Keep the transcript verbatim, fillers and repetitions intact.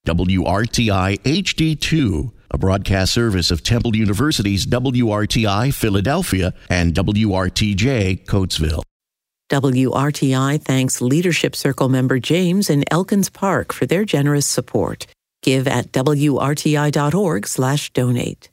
W R T I H D two, a broadcast service of Temple University's W R T I Philadelphia and W R T J Coatesville. W R T I thanks Leadership Circle member James in Elkins Park for their generous support. Give at W R T I dot org slash donate.